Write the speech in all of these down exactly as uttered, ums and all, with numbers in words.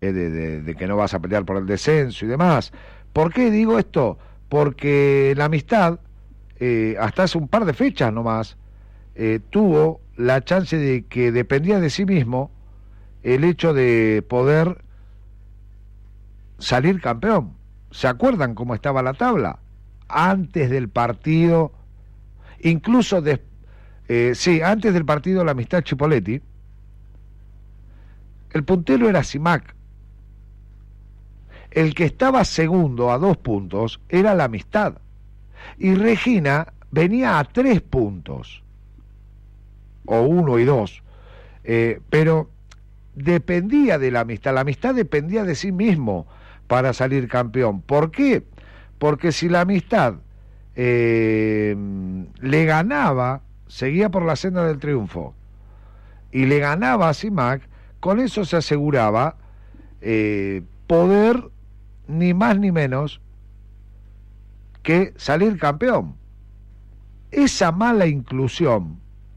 eh, de, de, de que no vas a pelear por el descenso y demás. ¿Por qué digo esto? Porque la Amistad, eh, hasta hace un par de fechas nomás, eh, tuvo la chance de que dependía de sí mismo el hecho de poder salir campeón. ¿Se acuerdan cómo estaba la tabla? Antes del partido, incluso de, eh, sí, antes del partido la Amistad Chipoleti, el puntero era Simac. El que estaba segundo a dos puntos era la Amistad. Y Regina venía a tres puntos. O uno y dos. Eh, pero dependía de la Amistad. La Amistad dependía de sí mismo para salir campeón. ¿Por qué? Porque si la Amistad eh, le ganaba, seguía por la senda del triunfo, y le ganaba a Simac, con eso se aseguraba eh, poder, ni más ni menos, que salir campeón. Esa mala inclusión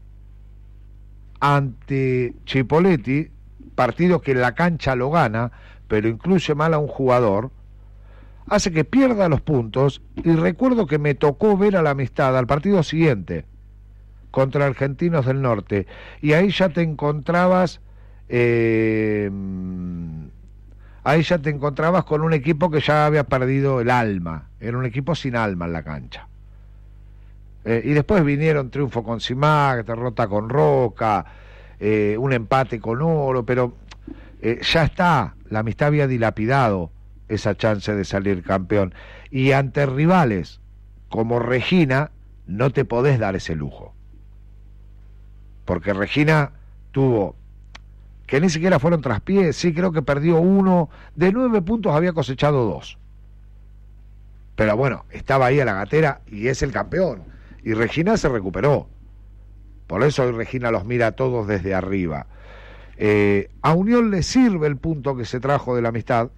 ante Chipoleti, partido que en la cancha lo gana, pero incluye mal a un jugador, hace que pierda los puntos. Y recuerdo que me tocó ver a la Amistad al partido siguiente contra Argentinos del Norte, y ahí ya te encontrabas eh, ahí ya te encontrabas con un equipo que ya había perdido el alma, era un equipo sin alma en la cancha. Eh, y después vinieron triunfo con Simac, derrota con Roca, eh, un empate con Oro, pero eh, ya está, la Amistad había dilapidado esa chance de salir campeón, y ante rivales como Regina no te podés dar ese lujo, porque Regina tuvo, que ni siquiera fueron traspiés, sí, creo que perdió uno, de nueve puntos había cosechado dos, pero bueno, estaba ahí a la gatera y es el campeón, y Regina se recuperó, por eso hoy Regina los mira a todos desde arriba. Eh, a Unión le sirve el punto que se trajo de la Amistad,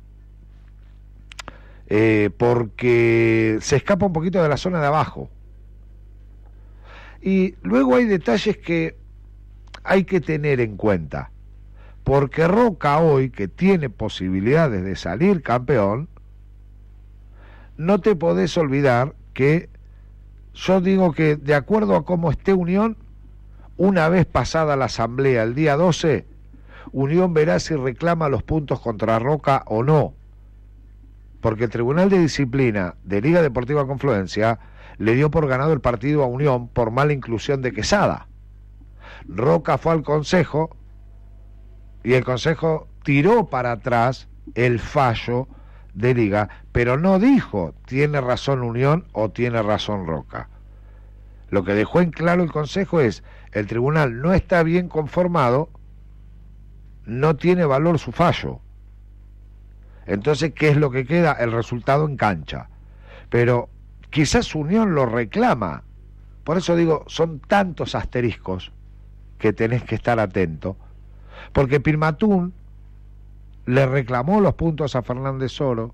eh, porque se escapa un poquito de la zona de abajo. Y luego hay detalles que hay que tener en cuenta, porque Roca hoy, que tiene posibilidades de salir campeón, no te podés olvidar que yo digo que de acuerdo a cómo esté Unión, una vez pasada la asamblea el día doce, Unión verá si reclama los puntos contra Roca o no, porque el Tribunal de Disciplina de Liga Deportiva Confluencia le dio por ganado el partido a Unión por mala inclusión de Quesada. Roca fue al Consejo y el Consejo tiró para atrás el fallo de Liga, pero no dijo tiene razón Unión o tiene razón Roca. Lo que dejó en claro el Consejo es el tribunal no está bien conformado, no tiene valor su fallo. Entonces, ¿qué es lo que queda? El resultado en cancha. Pero quizás Unión lo reclama. Por eso digo, son tantos asteriscos que tenés que estar atento. Porque Pilmatún le reclamó los puntos a Fernández Oro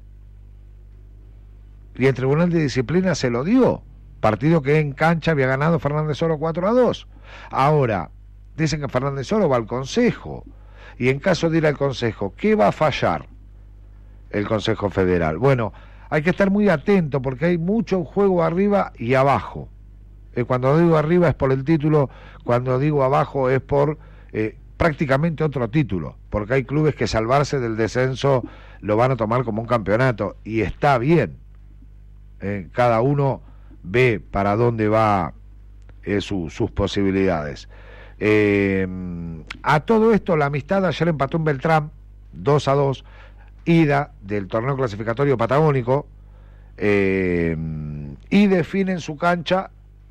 y el Tribunal de Disciplina se lo dio. Partido que en cancha había ganado Fernández Oro cuatro a dos. Ahora, dicen que Fernández Oro va al Consejo. Y en caso de ir al Consejo, ¿qué va a fallar el Consejo Federal? Bueno, hay que estar muy atento porque hay mucho juego arriba y abajo. Eh, cuando digo arriba es por el título, cuando digo abajo es por eh, prácticamente otro título, porque hay clubes que salvarse del descenso lo van a tomar como un campeonato, y está bien. Eh, cada uno ve para dónde va eh, su, sus posibilidades. Eh, a todo esto, la Amistad ayer empató en Beltrán, dos a dos, ida del torneo clasificatorio patagónico, eh, y define en su cancha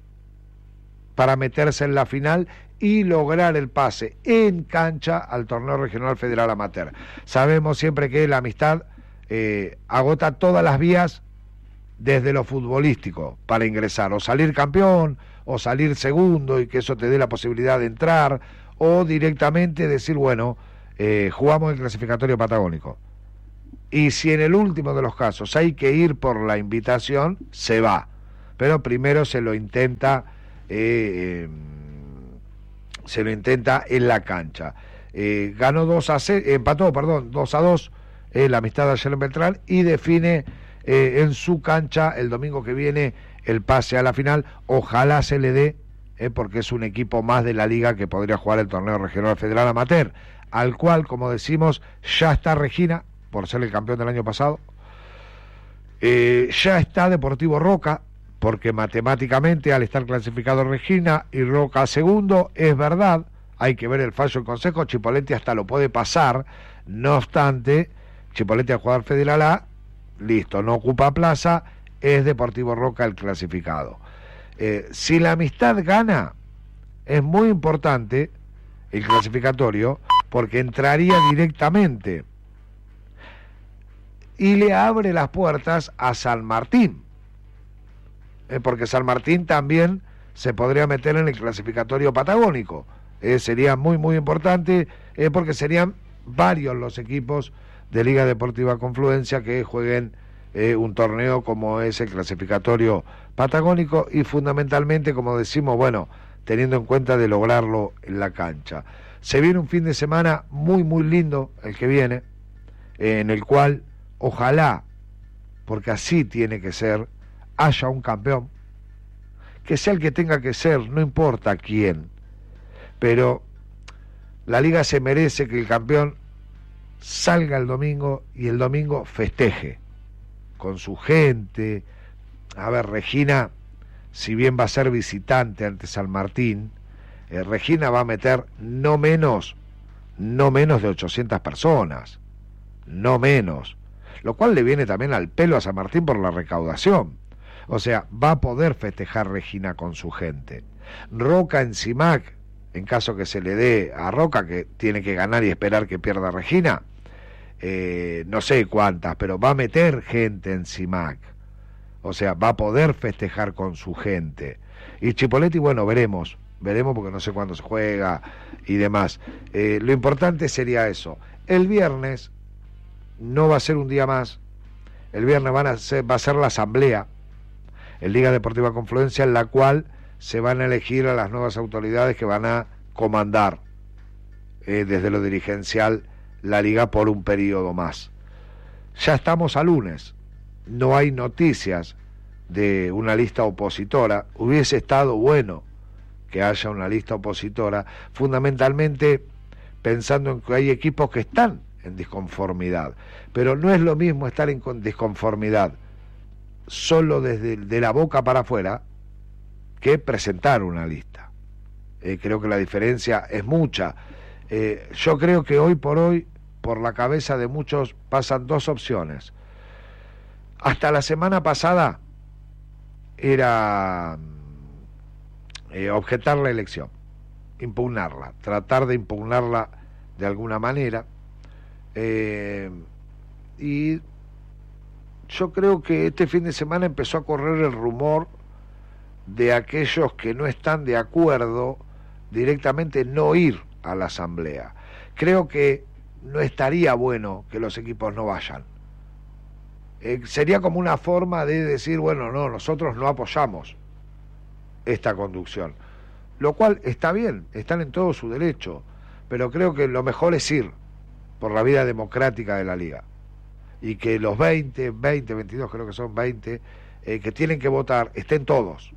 para meterse en la final y lograr el pase en cancha al torneo regional federal amateur. Sabemos siempre que la Amistad eh, agota todas las vías desde lo futbolístico para ingresar, o salir campeón, o salir segundo y que eso te dé la posibilidad de entrar, o directamente decir, bueno, eh, jugamos el clasificatorio patagónico. Y si en el último de los casos hay que ir por la invitación, se va. Pero primero se lo intenta, eh, eh, se lo intenta en la cancha. eh, ganó dos a cero, empató, perdón, dos a dos eh, la Amistad de ayer en Beltrán y define eh, en su cancha el domingo que viene el pase a la final. Ojalá se le dé, eh, porque es un equipo más de la liga que podría jugar el torneo regional federal amateur, al cual, como decimos, ya está Regina, por ser el campeón del año pasado, eh, ya está Deportivo Roca, porque matemáticamente al estar clasificado Regina y Roca segundo, es verdad, hay que ver el fallo del Consejo, Chipoleti hasta lo puede pasar, no obstante, Chipoleti al jugador Federal A, listo, no ocupa plaza, es Deportivo Roca el clasificado. Eh, si la Amistad gana, es muy importante el clasificatorio, porque entraría directamente y le abre las puertas a San Martín, eh, porque San Martín también se podría meter en el clasificatorio patagónico. Eh, sería muy muy importante, eh, porque serían varios los equipos de Liga Deportiva Confluencia que jueguen eh, un torneo como es el clasificatorio patagónico, y fundamentalmente, como decimos, bueno, teniendo en cuenta de lograrlo en la cancha. Se viene un fin de semana muy muy lindo el que viene, eh, en el cual ojalá, porque así tiene que ser, haya un campeón, que sea el que tenga que ser, no importa quién, pero la liga se merece que el campeón salga el domingo y el domingo festeje con su gente. A ver, Regina, si bien va a ser visitante ante San Martín, eh, Regina va a meter no menos, no menos de ochocientas personas, no menos, lo cual le viene también al pelo a San Martín por la recaudación. O sea, va a poder festejar Regina con su gente. Roca en Simac, en caso que se le dé a Roca, que tiene que ganar y esperar que pierda Regina, eh, no sé cuántas, pero va a meter gente en Simac. O sea, va a poder festejar con su gente. Y Chipoleti, bueno, veremos, veremos porque no sé cuándo se juega y demás. Eh, lo importante sería eso. El viernes no va a ser un día más. El viernes van a ser, va a ser la asamblea en Liga Deportiva Confluencia, en la cual se van a elegir a las nuevas autoridades que van a comandar eh, desde lo dirigencial la liga por un periodo más. Ya estamos a lunes, no hay noticias de una lista opositora. Hubiese estado bueno que haya una lista opositora, fundamentalmente pensando en que hay equipos que están en disconformidad, pero no es lo mismo estar en disconformidad solo desde de la boca para afuera que presentar una lista. Eh, creo que la diferencia es mucha. Eh, yo creo que hoy por hoy, por la cabeza de muchos, pasan dos opciones. Hasta la semana pasada era eh, objetar la elección, impugnarla, tratar de impugnarla de alguna manera. Eh, y yo creo que este fin de semana empezó a correr el rumor de aquellos que no están de acuerdo directamente no ir a la asamblea. Creo que no estaría bueno que los equipos no vayan. Eh, sería como una forma de decir, bueno, no, nosotros no apoyamos esta conducción, lo cual está bien, están en todo su derecho, pero creo que lo mejor es ir por la vida democrática de la liga, y que los veinte, veinte, veintidós, creo que son veinte, eh, que tienen que votar, estén todos.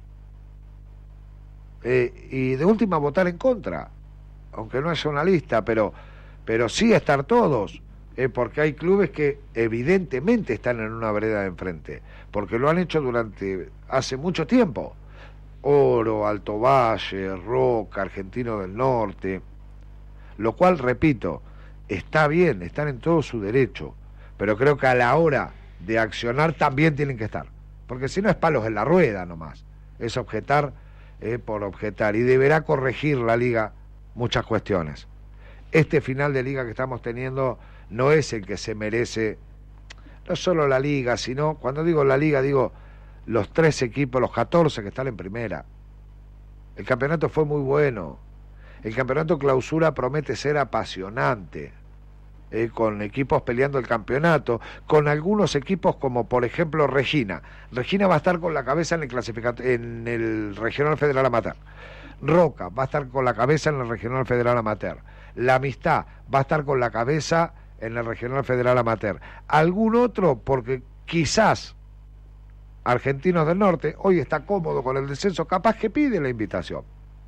Eh, y de última votar en contra, aunque no haya una lista, pero, pero sí estar todos, eh, porque hay clubes que evidentemente están en una vereda de enfrente, porque lo han hecho durante hace mucho tiempo. Oro, Alto Valle, Roca, Argentino del Norte, lo cual, repito, está bien, están en todo su derecho, pero creo que a la hora de accionar también tienen que estar, porque si no es palos en la rueda nomás, es objetar eh, por objetar, y deberá corregir la liga muchas cuestiones. Este final de liga que estamos teniendo no es el que se merece, no solo la liga, sino, cuando digo la liga, digo los tres equipos, los catorce que están en primera. El campeonato fue muy bueno, el campeonato clausura promete ser apasionante, eh, con equipos peleando el campeonato, con algunos equipos como por ejemplo Regina. Regina va a estar con la cabeza en el clasificat- en el Regional Federal Amateur. Roca va a estar con la cabeza en el Regional Federal Amateur. La Amistad va a estar con la cabeza en el Regional Federal Amateur. Algún otro, porque quizás Argentinos del Norte hoy está cómodo con el descenso, capaz que pide la invitación.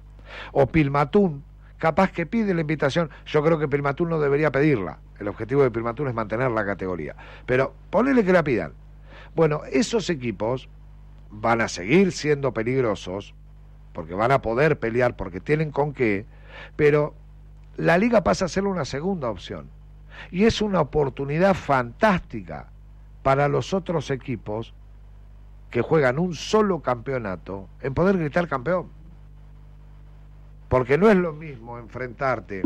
O Pilmatún, capaz que pide la invitación. Yo creo que Pilmatún no debería pedirla. El objetivo de Pilmatún es mantener la categoría. Pero ponele que la pidan. Bueno, esos equipos van a seguir siendo peligrosos, porque van a poder pelear, porque tienen con qué, pero la liga pasa a ser una segunda opción. Y es una oportunidad fantástica para los otros equipos que juegan un solo campeonato en poder gritar campeón. Porque no es lo mismo enfrentarte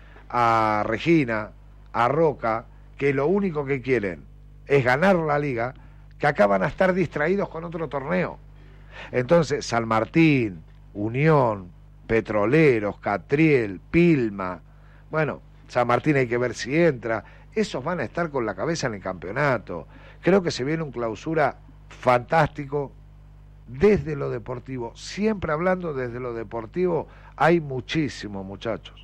a Regina, a Roca, que lo único que quieren es ganar la liga, que acá van a estar distraídos con otro torneo. Entonces, San Martín, Unión, Petroleros, Catriel, Pilma, bueno, San Martín hay que ver si entra, esos van a estar con la cabeza en el campeonato. Creo que se viene un clausura fantástico desde lo deportivo, siempre hablando desde lo deportivo, hay muchísimo, muchachos.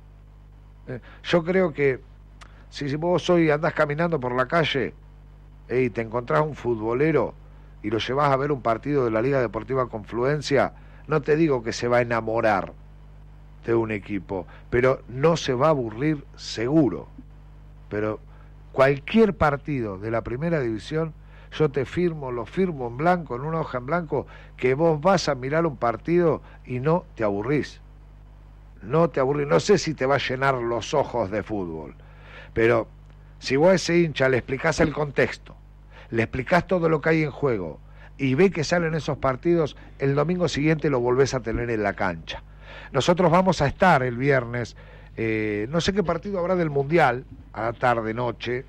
Eh, yo creo que si vos hoy andás caminando por la calle y te encontrás un futbolero y lo llevas a ver un partido de la Liga Deportiva Confluencia, no te digo que se va a enamorar de un equipo, pero no se va a aburrir seguro. Pero cualquier partido de la primera división, yo te firmo, lo firmo en blanco, en una hoja en blanco, que vos vas a mirar un partido y no te aburrís. No te aburrís. No sé si te va a llenar los ojos de fútbol, pero si vos a ese hincha le explicás el contexto, le explicás todo lo que hay en juego y ve que salen esos partidos, el domingo siguiente lo volvés a tener en la cancha. Nosotros vamos a estar el viernes, eh, no sé qué partido habrá del Mundial, a la tarde, noche,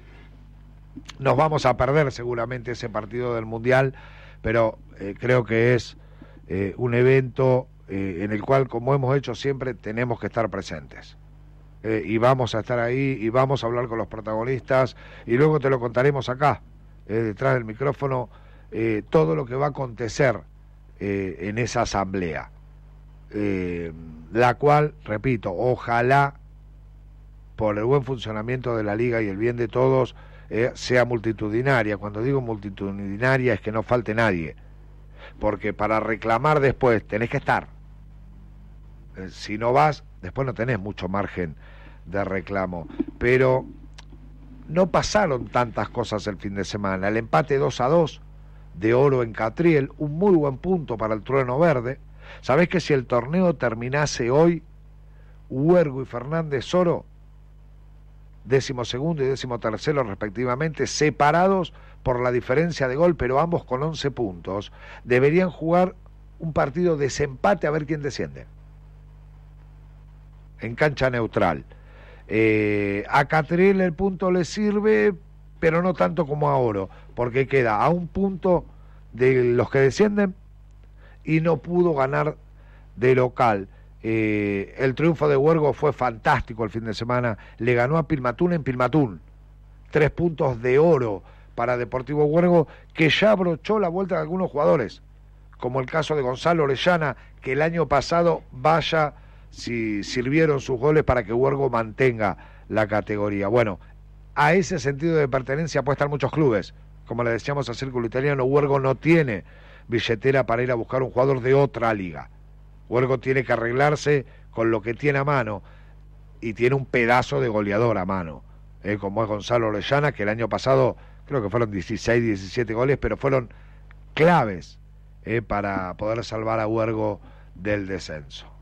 nos vamos a perder seguramente ese partido del Mundial, pero eh, creo que es eh, un evento eh, en el cual, como hemos hecho siempre, tenemos que estar presentes. Eh, y vamos a estar ahí y vamos a hablar con los protagonistas y luego te lo contaremos acá, eh, detrás del micrófono, eh, todo lo que va a acontecer eh, en esa asamblea, eh, la cual, repito, ojalá por el buen funcionamiento de la liga y el bien de todos eh, sea multitudinaria. Cuando digo multitudinaria es que no falte nadie, porque para reclamar después tenés que estar. Eh, si no vas, después no tenés mucho margen de reclamo, pero no pasaron tantas cosas el fin de semana. El empate dos a dos de Oro en Catriel, un muy buen punto para el Trueno Verde. ¿Sabés que si el torneo terminase hoy, Huergo y Fernández Oro, décimo segundo y décimo tercero respectivamente, separados por la diferencia de gol, pero ambos con once puntos, deberían jugar un partido de desempate a ver quién desciende, en cancha neutral? Eh, a Catriel el punto le sirve, pero no tanto como a Oro, porque queda a un punto de los que descienden y no pudo ganar de local. Eh, el triunfo de Huergo fue fantástico el fin de semana, le ganó a Pilmatún en Pilmatún, tres puntos de oro para Deportivo Huergo, que ya abrochó la vuelta de algunos jugadores, como el caso de Gonzalo Orellana, que el año pasado vaya si sirvieron sus goles para que Huergo mantenga la categoría. Bueno, a ese sentido de pertenencia apuestan muchos clubes. Como le decíamos al Círculo Italiano, Huergo no tiene billetera para ir a buscar un jugador de otra liga. Huergo tiene que arreglarse con lo que tiene a mano, y tiene un pedazo de goleador a mano, eh, como es Gonzalo Orellana, que el año pasado creo que fueron dieciséis, diecisiete goles, pero fueron claves eh, para poder salvar a Huergo del descenso.